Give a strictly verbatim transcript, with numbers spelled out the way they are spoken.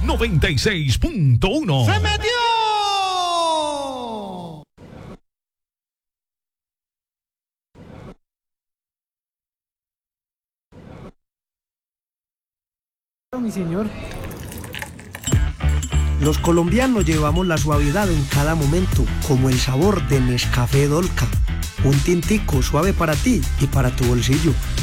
noventa y seis punto uno. ¡Se metió! Mi señor. Los colombianos llevamos la suavidad en cada momento, como el sabor de Nescafé Dolca. Un tintico suave para ti y para tu bolsillo.